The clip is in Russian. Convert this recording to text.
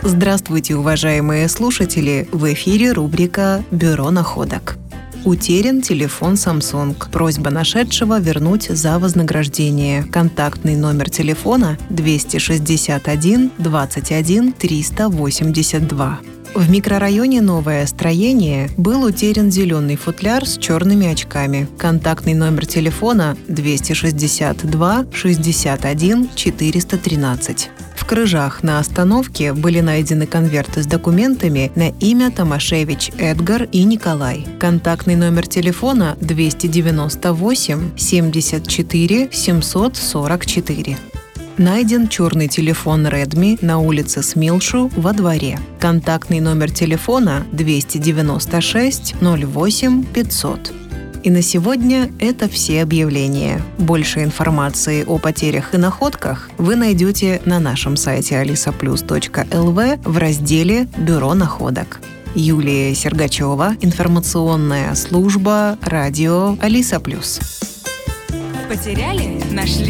Здравствуйте, уважаемые слушатели! В эфире рубрика «Бюро находок». Утерян телефон Samsung. Просьба нашедшего вернуть за вознаграждение. Контактный номер телефона 261 21 382. В микрорайоне «Новое строение» был утерян зеленый футляр с черными очками. Контактный номер телефона 262 61 413. В Крыжах на остановке были найдены конверты с документами на имя Томашевич Эдгар и Николай. Контактный номер телефона 298 74 744. Найден черный телефон Redmi на улице Смилшу во дворе. Контактный номер телефона 296 08 500. И на сегодня это все объявления. Больше информации о потерях и находках вы найдете на нашем сайте alisaplus.lv в разделе «Бюро находок». Юлия Сергачева, информационная служба радио Алиса Плюс. Потеряли? Нашли?